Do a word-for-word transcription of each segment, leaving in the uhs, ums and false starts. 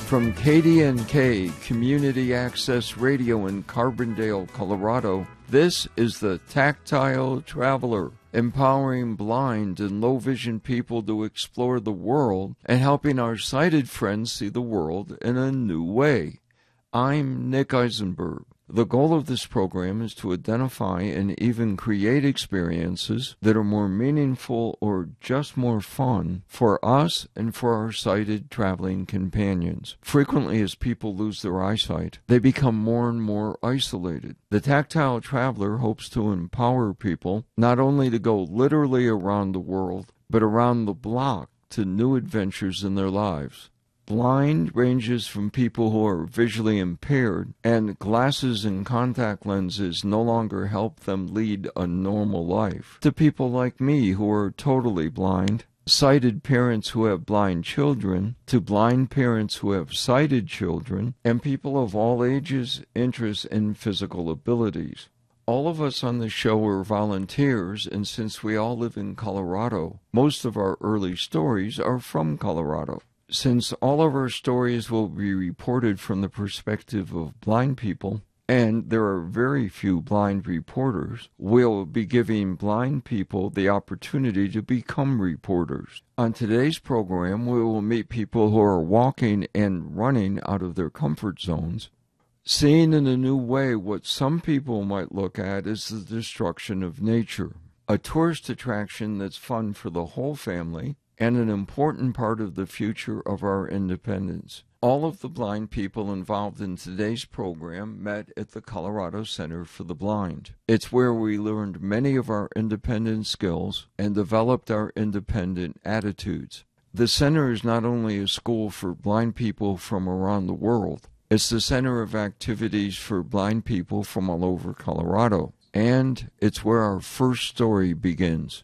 From K D N K Community Access Radio in Carbondale, Colorado, this is the Tactile Traveler, empowering blind and low-vision people to explore the world and helping our sighted friends see the world in a new way. I'm Nick Eisenberg. The goal of this program is to identify and even create experiences that are more meaningful or just more fun for us and for our sighted traveling companions. Frequently, as people lose their eyesight, they become more and more isolated. The Tactile Traveler hopes to empower people not only to go literally around the world, but around the block to new adventures in their lives. Blind ranges from people who are visually impaired, and glasses and contact lenses no longer help them lead a normal life, to people like me who are totally blind, sighted parents who have blind children, to blind parents who have sighted children, and people of all ages, interests, and physical abilities. All of us on the show are volunteers, and since we all live in Colorado, most of our early stories are from Colorado. Since all of our stories will be reported from the perspective of blind people, and there are very few blind reporters, we'll be giving blind people the opportunity to become reporters. On today's program, we will meet people who are walking and running out of their comfort zones, seeing in a new way what some people might look at as the destruction of nature, a tourist attraction that's fun for the whole family, and an important part of the future of our independence. All of the blind people involved in today's program met at the Colorado Center for the Blind. It's where we learned many of our independent skills and developed our independent attitudes. The center is not only a school for blind people from around the world, it's the center of activities for blind people from all over Colorado. And it's where our first story begins.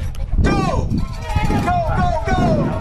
Go! Go, go, go!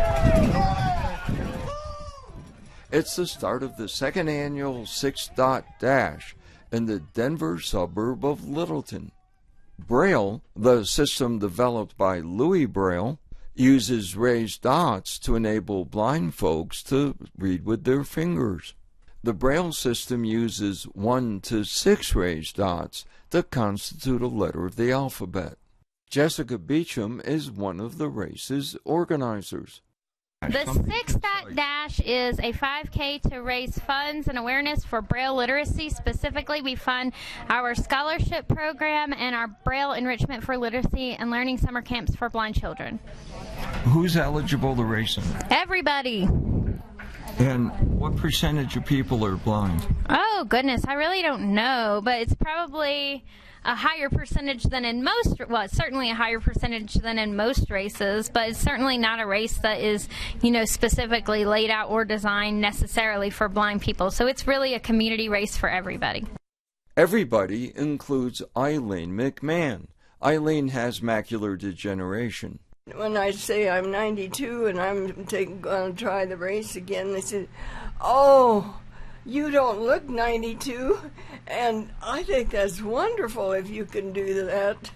It's the start of the second annual Six Dot Dash in the Denver suburb of Littleton. Braille, the system developed by Louis Braille, uses raised dots to enable blind folks to read with their fingers. The Braille system uses one to six raised dots to constitute a letter of the alphabet. Jessica Beecham is one of the race's organizers. The Six Dot Dash is a five K to raise funds and awareness for Braille literacy. Specifically, we fund our scholarship program and our Braille enrichment for literacy and learning summer camps for blind children. Who's eligible to race them? Everybody. And what percentage of people are blind? Oh, goodness, I really don't know, but it's probably a higher percentage than in most, well, it's certainly a higher percentage than in most races, but it's certainly not a race that is, you know, specifically laid out or designed necessarily for blind people. So it's really a community race for everybody. Everybody includes Eileen McMahon. Eileen has macular degeneration. When I say I'm ninety-two and I'm going to try the race again, they said, oh, you don't look ninety-two, and I think that's wonderful if you can do that.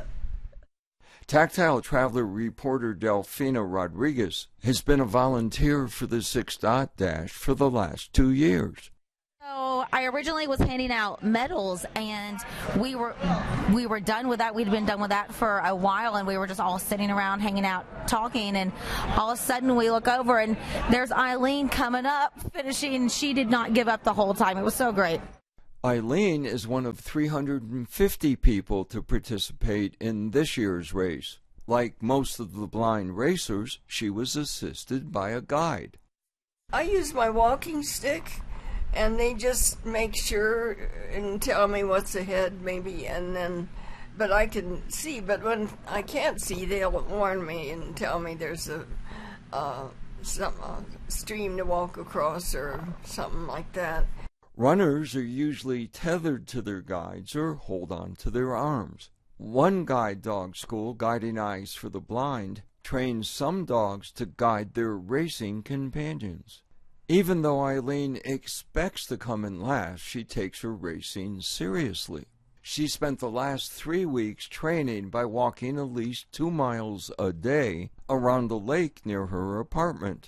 Tactile Traveler reporter Delfina Rodriguez has been a volunteer for the Six Dot Dash for the last two years. So I originally was handing out medals, and we were we were done with that. We'd been done with that for a while, and we were just all sitting around, hanging out, talking, and all of a sudden we look over, and there's Eileen coming up, finishing. She did not give up the whole time. It was so great. Eileen is one of three hundred fifty people to participate in this year's race. Like most of the blind racers, she was assisted by a guide. I use my walking stick, and they just make sure and tell me what's ahead, maybe, and then, but I can see. But when I can't see, they'll warn me and tell me there's a, uh, some uh, stream to walk across or something like that. Runners are usually tethered to their guides or hold on to their arms. One guide dog school, Guiding Eyes for the Blind, trains some dogs to guide their racing companions. Even though Eileen expects to come in last, she takes her racing seriously. She spent the last three weeks training by walking at least two miles a day around the lake near her apartment.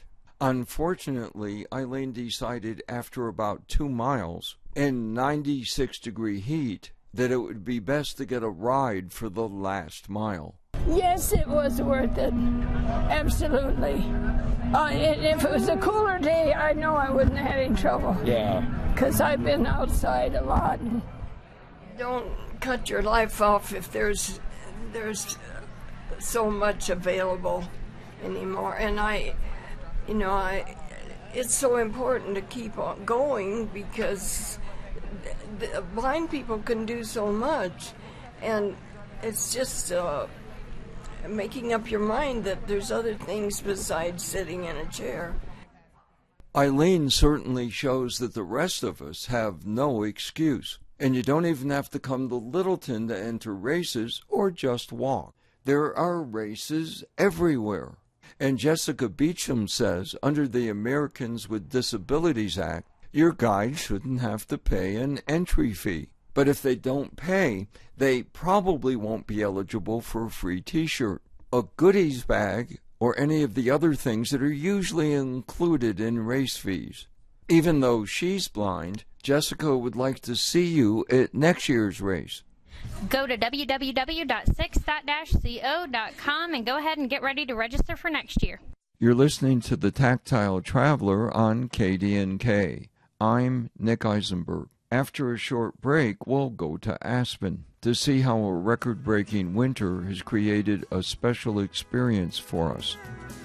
Unfortunately, Eileen decided after about two miles in ninety-six degree heat that it would be best to get a ride for the last mile. Yes, it was worth it. Absolutely. Uh, and if it was a cooler day, I know I wouldn't have any trouble. Yeah. Because I've been outside a lot. Don't cut your life off if there's there's so much available anymore. And I, you know, I, it's so important to keep on going because the blind people can do so much, and it's just uh, making up your mind that there's other things besides sitting in a chair. Eileen certainly shows that the rest of us have no excuse, and you don't even have to come to Littleton to enter races or just walk. There are races everywhere. And Jessica Beecham says, under the Americans with Disabilities Act, your guide shouldn't have to pay an entry fee. But if they don't pay, they probably won't be eligible for a free t-shirt, a goodies bag, or any of the other things that are usually included in race fees. Even though she's blind, Jessica would like to see you at next year's race. Go to w w w dot six dot co dot com and go ahead and get ready to register for next year. You're listening to The Tactile Traveler on K D N K. I'm Nick Eisenberg. After a short break, we'll go to Aspen to see how a record-breaking winter has created a special experience for us.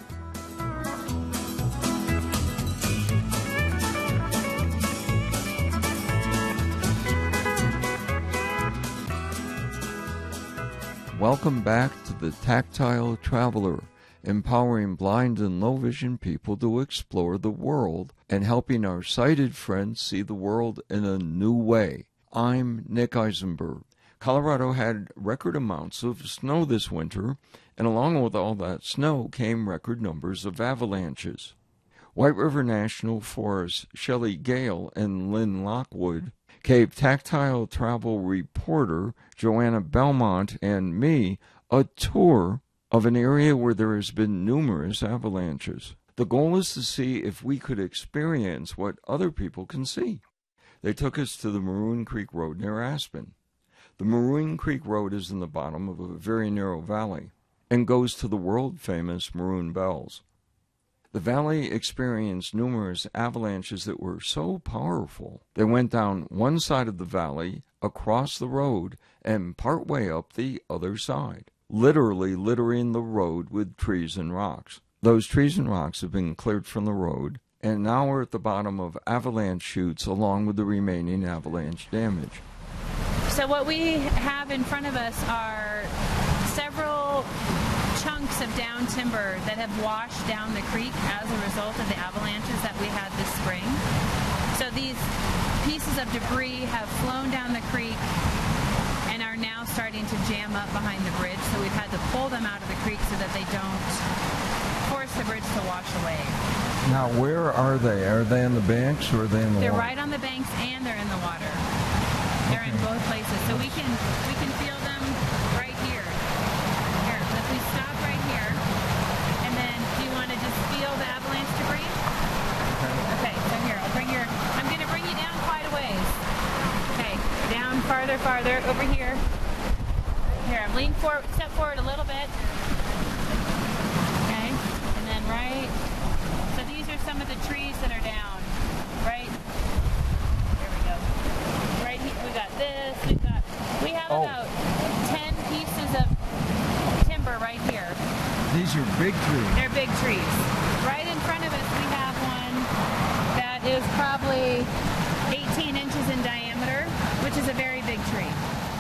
Welcome back to The Tactile Traveler, empowering blind and low-vision people to explore the world and helping our sighted friends see the world in a new way. I'm Nick Eisenberg. Colorado had record amounts of snow this winter, and along with all that snow came record numbers of avalanches. White River National Forest Shelley Gale and Lynn Lockwood gave Tactile Travel reporter Joanna Belmont and me a tour of an area where there has been numerous avalanches. The goal is to see if we could experience what other people can see. They took us to the Maroon Creek Road near Aspen. The Maroon Creek Road is in the bottom of a very narrow valley and goes to the world-famous Maroon Bells. The valley experienced numerous avalanches that were so powerful they went down one side of the valley, across the road, and partway up the other side, literally littering the road with trees and rocks. Those trees and rocks have been cleared from the road, and now we're at the bottom of avalanche chutes along with the remaining avalanche damage. So what we have in front of us are several chunks of down timber that have washed down the creek as a result of the avalanches that we had this spring. So these pieces of debris have flown down the creek and are now starting to jam up behind the bridge. So we've had to pull them out of the creek so that they don't force the bridge to wash away. Now, where are they? Are they on the banks or are they in the They're water? right on the banks and they're in the water. They're in both places. So we can we can feel them right here. Here, if we stop right here, and then do you want to just feel the avalanche debris? Okay, so here, I'll bring your, I'm going to bring you down quite a ways. Okay, down farther, farther, over here. Here, I'm leaning forward, step forward a little bit. Okay, and then right, so these are some of the trees that are down, right? There we go. Right here, we got this, we've got, we have Oh. about ten pieces of timber right here. These are big trees. They're big trees. Right in front of us, we have one that is probably eighteen inches in diameter, which is a very big tree.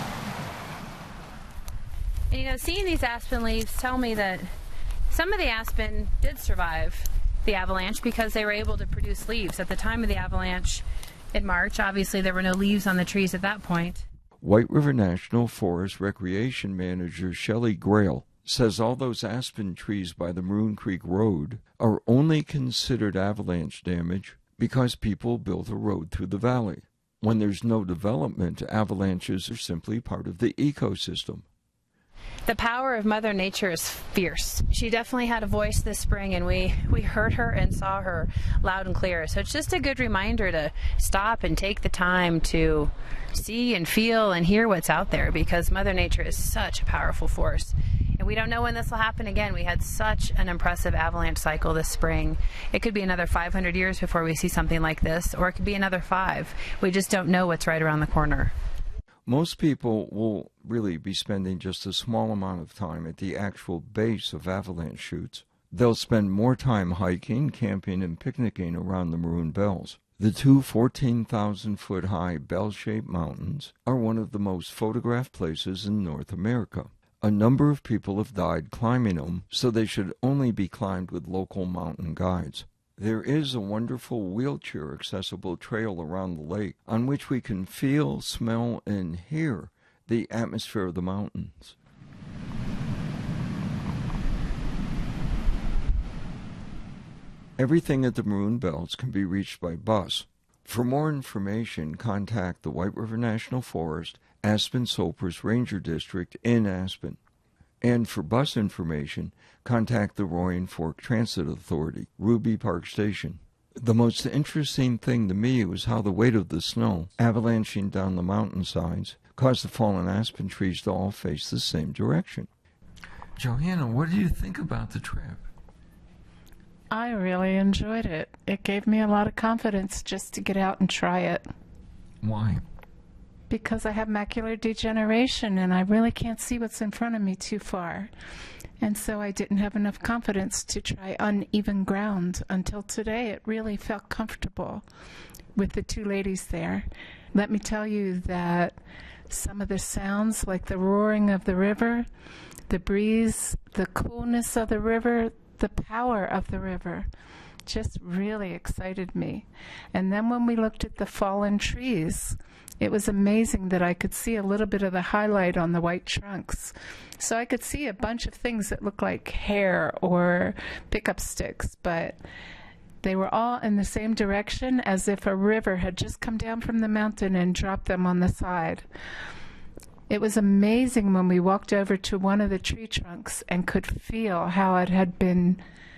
And, you know, seeing these aspen leaves tell me that some of the aspen did survive the avalanche because they were able to produce leaves. At the time of the avalanche in March, obviously there were no leaves on the trees at that point. White River National Forest Recreation Manager Shelley Grail says all those aspen trees by the Maroon Creek Road are only considered avalanche damage because people built a road through the valley. When there's no development, avalanches are simply part of the ecosystem. The power of Mother Nature is fierce. She definitely had a voice this spring, and we, we heard her and saw her loud and clear. So it's just a good reminder to stop and take the time to see and feel and hear what's out there, because Mother Nature is such a powerful force. And we don't know when this will happen again. We had such an impressive avalanche cycle this spring. It could be another five hundred years before we see something like this, or it could be another five. We just don't know what's right around the corner. Most people will really be spending just a small amount of time at the actual base of avalanche chutes. They'll spend more time hiking, camping, and picnicking around the Maroon Bells. The two fourteen thousand foot high bell-shaped mountains are one of the most photographed places in North America. A number of people have died climbing them, so they should only be climbed with local mountain guides. There is a wonderful wheelchair-accessible trail around the lake on which we can feel, smell, and hear the atmosphere of the mountains. Everything at the Maroon Bells can be reached by bus. For more information, contact the White River National Forest, Aspen-Solpers Ranger District in Aspen. And for bus information, contact the Roaring Fork Transit Authority, Ruby Park Station. The most interesting thing to me was how the weight of the snow, avalanching down the mountainsides, caused the fallen aspen trees to all face the same direction. Johanna, what do you think about the trip? I really enjoyed it. It gave me a lot of confidence just to get out and try it. Why? Because I have macular degeneration and I really can't see what's in front of me too far. And so I didn't have enough confidence to try uneven ground until today. It really felt comfortable with the two ladies there. Let me tell you that some of the sounds, like the roaring of the river, the breeze, the coolness of the river, the power of the river, just really excited me. And then when we looked at the fallen trees, it was amazing that I could see a little bit of the highlight on the white trunks. So I could see a bunch of things that looked like hair or pickup sticks, but they were all in the same direction, as if a river had just come down from the mountain and dropped them on the side. It was amazing when we walked over to one of the tree trunks and could feel how it had been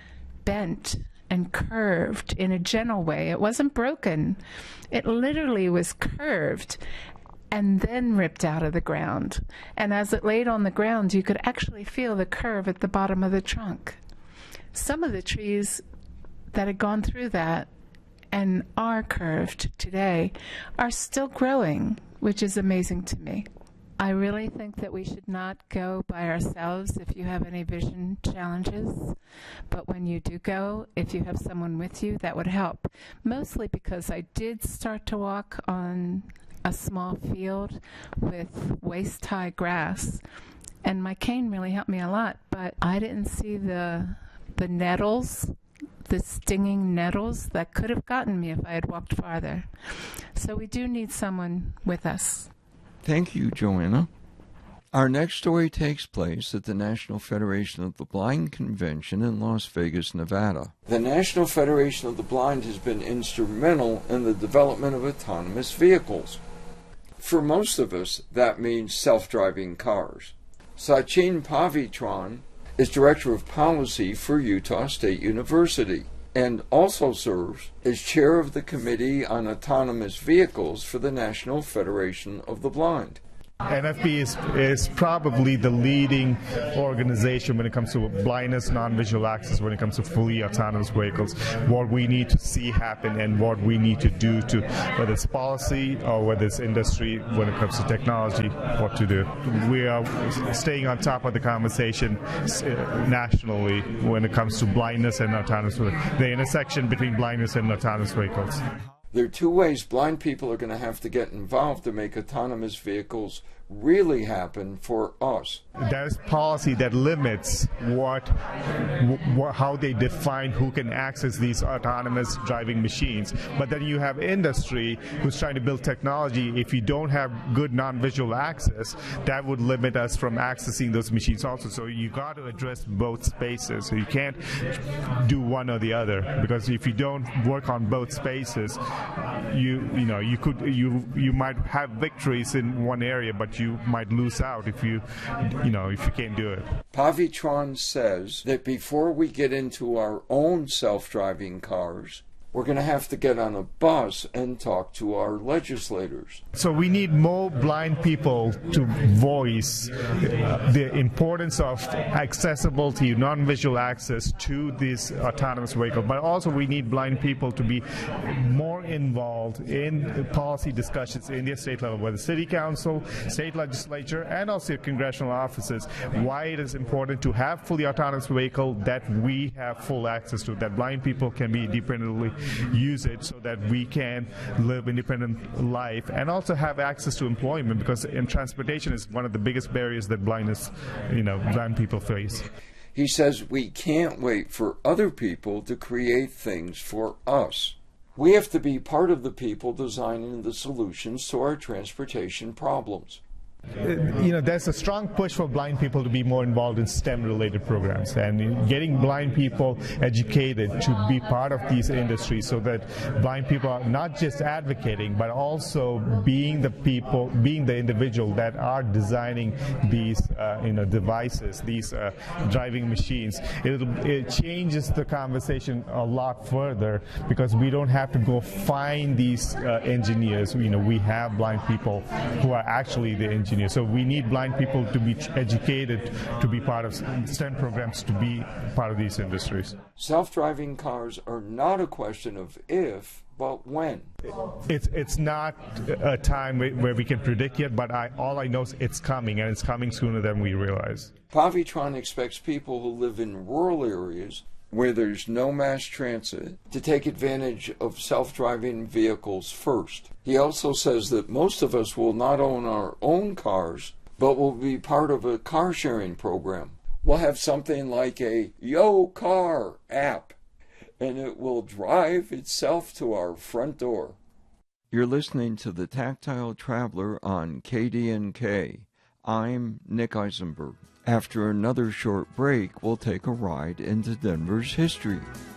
bent and curved in a gentle way. It wasn't broken. It literally was curved and then ripped out of the ground. And as it laid on the ground, you could actually feel the curve at the bottom of the trunk. Some of the trees that had gone through that and are curved today are still growing, which is amazing to me. I really think that we should not go by ourselves if you have any vision challenges. But when you do go, if you have someone with you, that would help. Mostly because I did start to walk on a small field with waist-high grass, and my cane really helped me a lot. But I didn't see the the nettles, the stinging nettles that could have gotten me if I had walked farther. So we do need someone with us. Thank you, Joanna. Our next story takes place at the National Federation of the Blind Convention in Las Vegas, Nevada. The National Federation of the Blind has been instrumental in the development of autonomous vehicles. For most of us, that means self-driving cars. Sachin Pavitran is Director of Policy for Utah State University and also serves as chair of the Committee on Autonomous Vehicles for the National Federation of the Blind. N F B is, is probably the leading organization when it comes to blindness, non-visual access, when it comes to fully autonomous vehicles, what we need to see happen and what we need to do to, whether it's policy or whether it's industry, when it comes to technology, what to do. We are staying on top of the conversation nationally when it comes to blindness and autonomous vehicles, the intersection between blindness and autonomous vehicles. There are two ways blind people are going to have to get involved to make autonomous vehicles really happen for us. There's policy that limits what, wh- how they define who can access these autonomous driving machines. But then you have industry who's trying to build technology. If you don't have good non-visual access, that would limit us from accessing those machines also. So you got to address both spaces. So you can't do one or the other, because if you don't work on both spaces, you you know you could you you might have victories in one area, but you you might lose out if you, you know, if you can't do it. Pavitron says that before we get into our own self-driving cars, we're going to have to get on a bus and talk to our legislators. So we need more blind people to voice uh, the importance of accessibility, non-visual access to these autonomous vehicles. But also we need blind people to be more involved in policy discussions in the state level, whether city council, state legislature, and also congressional offices, why it is important to have fully autonomous vehicle that we have full access to, that blind people can be independently use it so that we can live independent life and also have access to employment, because in transportation is one of the biggest barriers that blindness, you know, blind people face. He says we can't wait for other people to create things for us. We have to be part of the people designing the solutions to our transportation problems. You know, there's a strong push for blind people to be more involved in STEM-related programs and getting blind people educated to be part of these industries, so that blind people are not just advocating but also being the people, being the individual that are designing these, uh, you know, devices, these uh, driving machines. It, it changes the conversation a lot further, because we don't have to go find these uh, engineers. You know, we have blind people who are actually the engineers. So we need blind people to be educated to be part of STEM programs, to be part of these industries. Self-driving cars are not a question of if, but when. It's it's not a time where we can predict yet, but I, all I know is it's coming, and it's coming sooner than we realize. Pavitron expects people who live in rural areas where there's no mass transit to take advantage of self-driving vehicles first. He also says that most of us will not own our own cars, but will be part of a car-sharing program. We'll have something like a Yo Car app, and it will drive itself to our front door. You're listening to The Tactile Traveler on K D N K. I'm Nick Eisenberg. After another short break, we'll take a ride into Denver's history.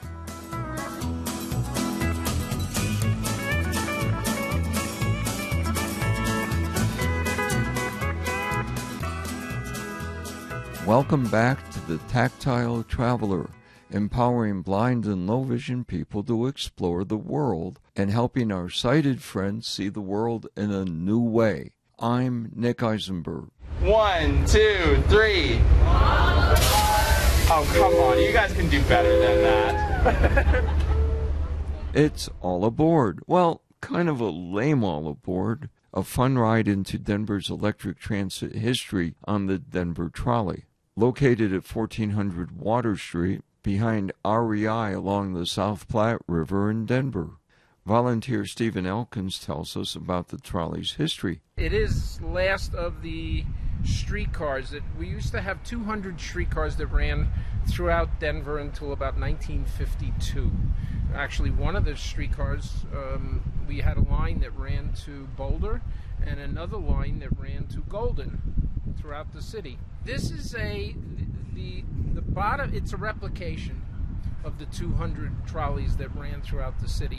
Welcome back to The Tactile Traveler, empowering blind and low vision people to explore the world and helping our sighted friends see the world in a new way. I'm Nick Eisenberg. One, two, three. Oh, come on. You guys can do better than that. It's All Aboard. Well, kind of a lame all aboard. A fun ride into Denver's electric transit history on the Denver Trolley. Located at fourteen hundred Water Street, behind R E I along the South Platte River in Denver. Volunteer Stephen Elkins tells us about the trolley's history. It is last of the streetcars. That we used to have two hundred streetcars that ran throughout Denver until about nineteen fifty-two. Actually, one of the streetcars, um, we had a line that ran to Boulder and another line that ran to Golden throughout the city. This is a, the, the bottom, it's a replication of the two hundred trolleys that ran throughout the city.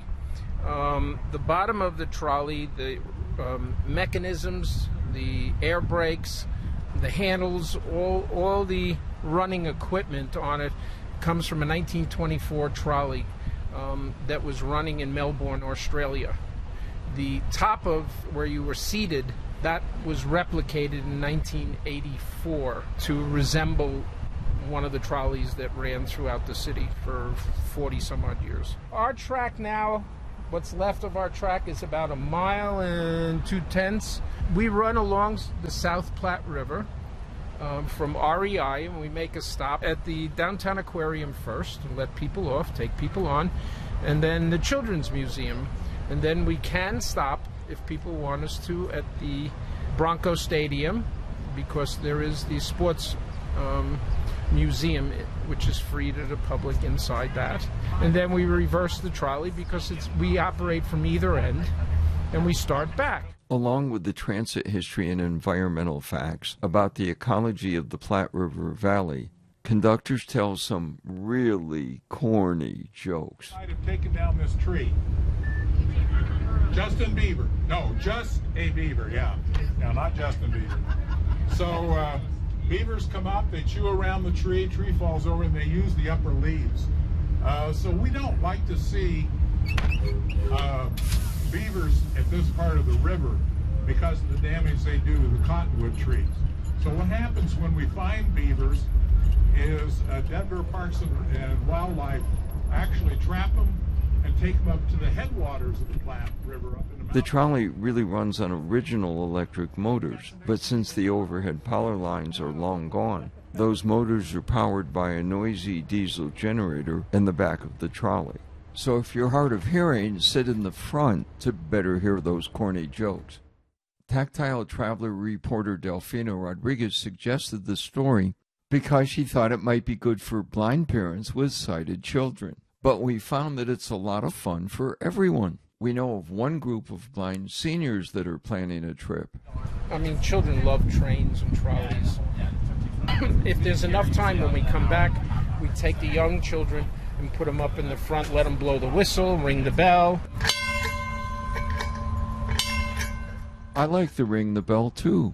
Um, the bottom of the trolley, the um, mechanisms, the air brakes, the handles, all, all the running equipment on it comes from a nineteen twenty-four trolley um, that was running in Melbourne, Australia. The top of where you were seated, that was replicated in nineteen eighty-four to resemble one of the trolleys that ran throughout the city for forty some odd years. Our track now, what's left of our track, is about a mile and two tenths. We run along the South Platte River um, from R E I, and we make a stop at the Downtown Aquarium first and let people off, take people on, and then the Children's Museum. And then we can stop, if people want us to, at the Bronco Stadium, because there is the sports um, museum, which is free to the public inside that. And then we reverse the trolley because it's we operate from either end, and we start back. Along with the transit history and environmental facts about the ecology of the Platte River Valley, conductors tell some really corny jokes. Might have taken down this tree. Justin Bieber. No, just a Bieber, yeah. Now, not Justin Bieber. So uh, beavers come up, they chew around the tree, tree falls over, and they use the upper leaves. Uh, so we don't like to see uh, beavers at this part of the river because of the damage they do to the cottonwood trees. So what happens when we find beavers is uh, Denver Parks and, and Wildlife actually trap them and take them up to the headwaters of the Platte River up in the mountains. The trolley really runs on original electric motors, but since the overhead power lines are long gone, those motors are powered by a noisy diesel generator in the back of the trolley. So if you're hard of hearing, sit in the front to better hear those corny jokes. Tactile Traveler reporter Delfino Rodriguez suggested the story because she thought it might be good for blind parents with sighted children. But we found that it's a lot of fun for everyone. We know of one group of blind seniors that are planning a trip. I mean, children love trains and trolleys. If there's enough time when we come back, we take the young children and put them up in the front, let them blow the whistle, ring the bell. I like the ring the bell, too.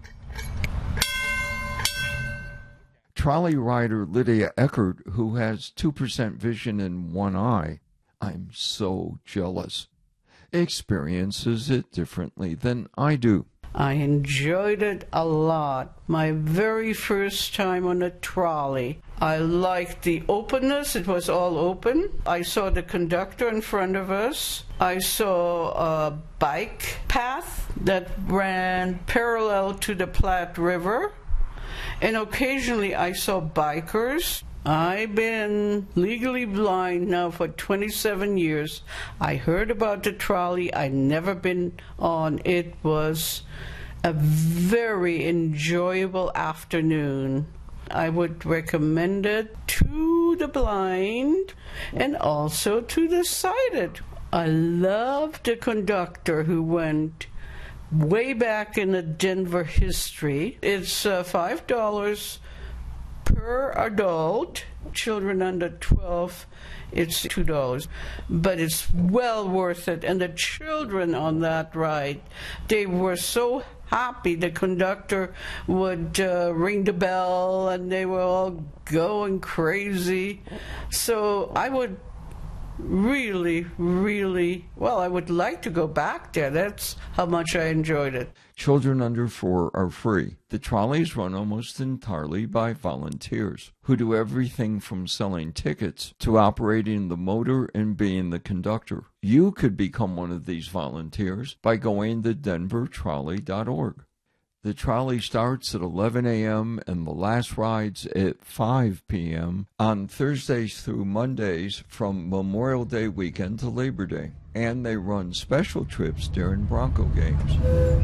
Trolley rider Lydia Eckert, who has two percent vision in one eye, I'm so jealous, experiences it differently than I do. I enjoyed it a lot. My very first time on a trolley. I liked the openness. It was all open. I saw the conductor in front of us. I saw a bike path that ran parallel to the Platte River. And occasionally I saw bikers. I've been legally blind now for twenty-seven years. I heard about the trolley. I've never been on. It was a very enjoyable afternoon. I would recommend it to the blind and also to the sighted. I loved the conductor who went way back in the Denver history. It's uh, five dollars per adult. Children under twelve, it's two dollars. But it's well worth it. And the children on that ride, they were so happy. The conductor would uh, ring the bell and they were all going crazy. So I would really, really, well, I would like to go back there. That's how much I enjoyed it. Children under four are free. The trolleys run almost entirely by volunteers who do everything from selling tickets to operating the motor and being the conductor. You could become one of these volunteers by going to denver trolley dot org. The trolley starts at eleven a.m. and the last ride's at five p.m. on Thursdays through Mondays from Memorial Day weekend to Labor Day. And they run special trips during Bronco games.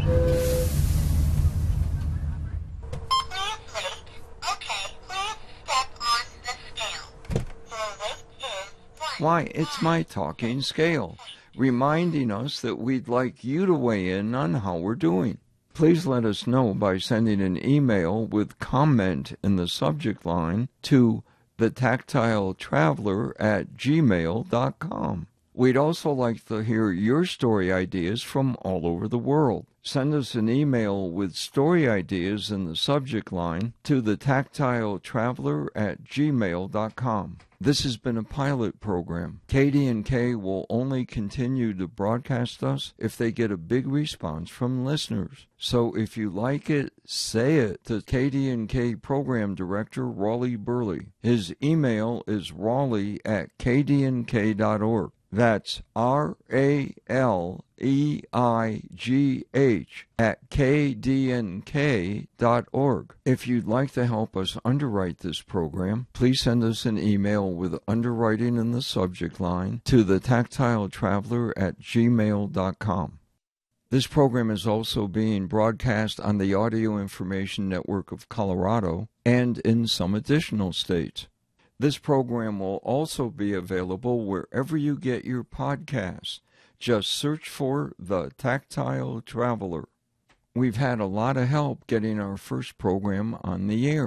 Why, it's my talking scale, reminding us that we'd like you to weigh in on how we're doing. Please let us know by sending an email with comment in the subject line to the tactile traveler at gmail dot com. We'd also like to hear your story ideas from all over the world. Send us an email with story ideas in the subject line to the tactile traveler at gmail dot com. This has been a pilot program. K D and K will only continue to broadcast us if they get a big response from listeners. So if you like it, say it to K D and K Program Director Raleigh Burley. His email is raleigh at k d n k dot org. That's R A L E I G H at k d n k dot org. If you'd like to help us underwrite this program, please send us an email with underwriting in the subject line to the tactile traveler at gmail dot com. This program is also being broadcast on the Audio Information Network of Colorado and in some additional states. This program will also be available wherever you get your podcasts. Just search for The Tactile Traveler. We've had a lot of help getting our first program on the air.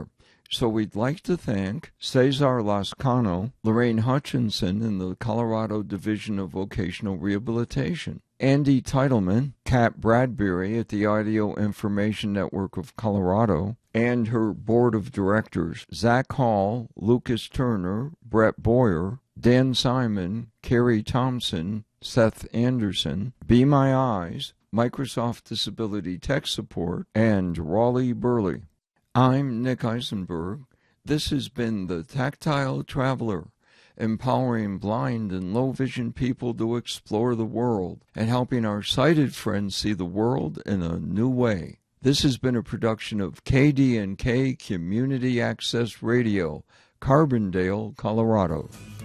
So we'd like to thank Cesar Lascano, Lorraine Hutchinson in the Colorado Division of Vocational Rehabilitation, Andy Titleman, Kat Bradbury at the Audio Information Network of Colorado, and her board of directors, Zach Hall, Lucas Turner, Brett Boyer, Dan Simon, Carrie Thompson, Seth Anderson, Be My Eyes, Microsoft Disability Tech Support, and Raleigh Burley. I'm Nick Eisenberg. This has been the Tactile Traveler, empowering blind and low-vision people to explore the world and helping our sighted friends see the world in a new way. This has been a production of K D N K Community Access Radio, Carbondale, Colorado.